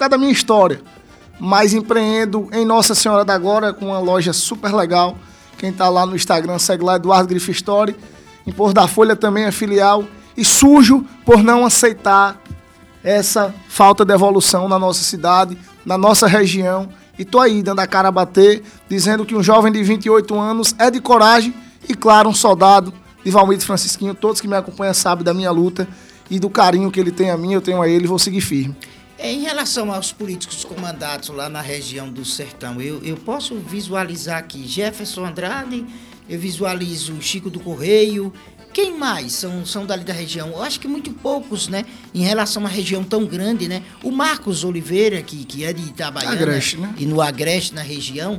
causa da minha história. Mas empreendo em Nossa Senhora da Glória com uma loja super legal. Quem tá lá no Instagram segue lá, Eduardo Grife Story. Em Porto da Folha também é filial. E sujo por não aceitar essa falta de evolução na nossa cidade, na nossa região. E tô aí dando a cara a bater, dizendo que um jovem de 28 anos é de coragem e, claro, um soldado de Valmir de Francisquinho. Todos que me acompanham sabem da minha luta e do carinho que ele tem a mim, eu tenho a ele e vou seguir firme. Em relação aos políticos comandados lá na região do Sertão, eu posso visualizar aqui Jefferson Andrade, eu visualizo Chico do Correio. Quem mais são dali da região? Eu acho que muito poucos, né? Em relação a uma região tão grande, né? O Marcos Oliveira, que é de Itabaiana, Agreste, né? E no Agreste, na região,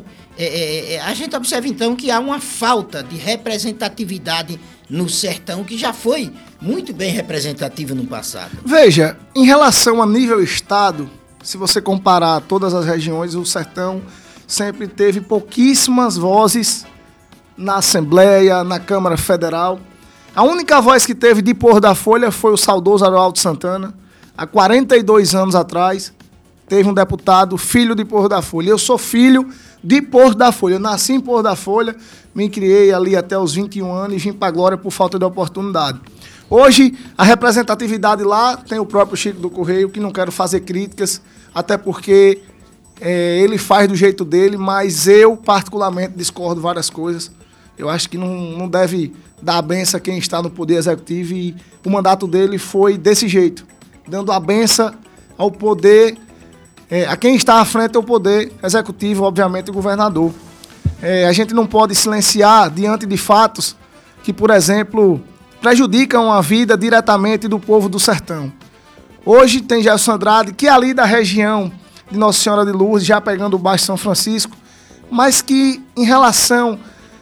a gente observa então que há uma falta de representatividade no Sertão, que já foi muito bem representativo no passado. Veja, em relação a nível estado, se você comparar todas as regiões, o Sertão sempre teve pouquíssimas vozes na Assembleia, na Câmara Federal. A única voz que teve de Porto da Folha foi o saudoso Haroaldo Santana. Há 42 anos atrás, teve um deputado, filho de Porto da Folha. Eu sou filho de Porto da Folha. Eu nasci em Porto da Folha, me criei ali até os 21 anos e vim para a Glória por falta de oportunidade. Hoje, a representatividade lá tem o próprio Chico do Correio, que não quero fazer críticas, até porque ele faz do jeito dele, mas eu, particularmente, discordo várias coisas. Eu acho que não deve dar a benção a quem está no Poder Executivo e o mandato dele foi desse jeito, dando a benção ao poder, a quem está à frente do Poder Executivo, obviamente o governador. A gente não pode silenciar diante de fatos que, por exemplo, prejudicam a vida diretamente do povo do Sertão. Hoje tem Jefferson Andrade, que é ali da região de Nossa Senhora de Lourdes, já pegando o Baixo São Francisco, mas que em relação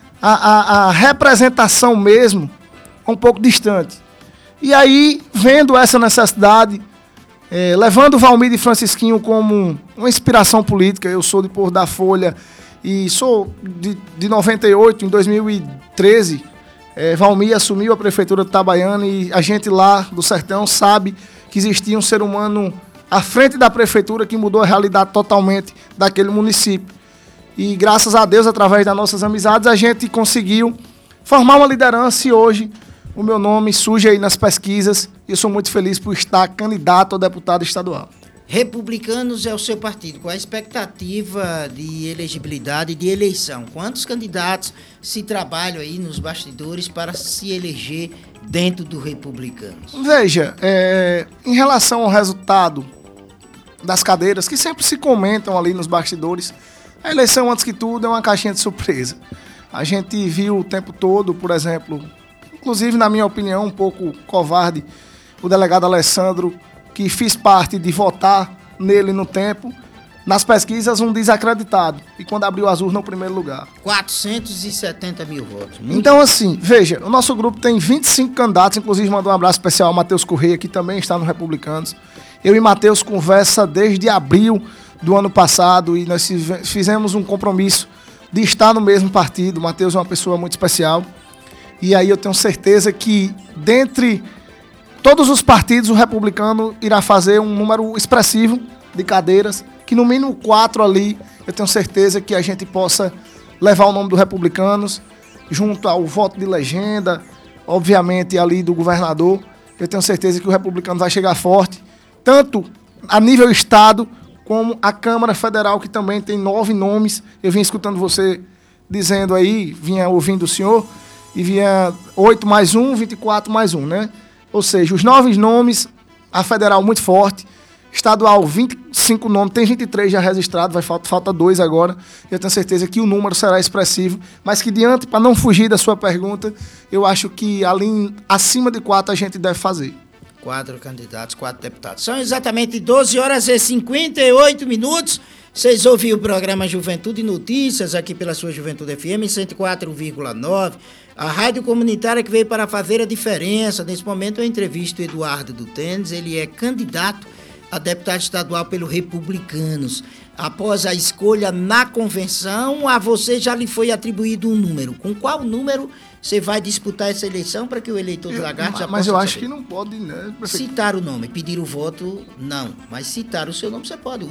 a representação mesmo é um pouco distante. E aí, vendo essa necessidade, levando o Valmir de Francisquinho como uma inspiração política, eu sou de Porto da Folha e sou de 98, em 2013, Valmir assumiu a prefeitura de Itabaiana e a gente lá do Sertão sabe que existia um ser humano à frente da prefeitura que mudou a realidade totalmente daquele município. E graças a Deus, através das nossas amizades, a gente conseguiu formar uma liderança e hoje o meu nome surge aí nas pesquisas e eu sou muito feliz por estar candidato a deputado estadual. Republicanos é o seu partido. Qual a expectativa de elegibilidade, de eleição? Quantos candidatos se trabalham aí nos bastidores para se eleger dentro do Republicanos? Veja, em relação ao resultado das cadeiras, que sempre se comentam ali nos bastidores, a eleição, antes que tudo, é uma caixinha de surpresa. A gente viu o tempo todo, por exemplo, inclusive, na minha opinião, um pouco covarde, o delegado Alessandro, que fiz parte de votar nele no tempo, nas pesquisas, um desacreditado. E quando abriu as urnas, no primeiro lugar. 470 mil votos. Então, assim, veja, o nosso grupo tem 25 candidatos, inclusive mandou um abraço especial ao Matheus Correia, que também está no Republicanos. Eu e Matheus conversa desde abril do ano passado e nós fizemos um compromisso de estar no mesmo partido. O Matheus é uma pessoa muito especial. E aí eu tenho certeza que, dentre todos os partidos, o Republicano irá fazer um número expressivo de cadeiras, que no mínimo 4 ali, eu tenho certeza que a gente possa levar o nome do Republicanos, junto ao voto de legenda, obviamente ali do governador. Eu tenho certeza que o Republicano vai chegar forte, tanto a nível estado, como a Câmara Federal, que também tem 9 nomes. Eu vim escutando você dizendo aí, vinha ouvindo o senhor, e vinha 8 mais 1, 24 mais 1, né? Ou seja, os 9 nomes, a federal muito forte, estadual 25 nomes, tem 23 já registrados, falta 2 agora. Eu tenho certeza que o número será expressivo, mas que diante, para não fugir da sua pergunta, eu acho que ali acima de 4 a gente deve fazer. 4 candidatos, 4 deputados. São exatamente 12 horas e 58 minutos. Vocês ouvem o programa Juventude e Notícias aqui pela sua Juventude FM 104,9. A rádio comunitária que veio para fazer a diferença. Nesse momento eu entrevisto o Eduardo do Tênis. Ele é candidato a deputado estadual pelo Republicanos. Após a escolha na convenção, a você já lhe foi atribuído um número. Com qual número você vai disputar essa eleição para que o eleitor do Lagarto já possa Mas eu acho saber? que não pode, né? Citar o nome, pedir o voto, não. Mas citar o seu nome você pode.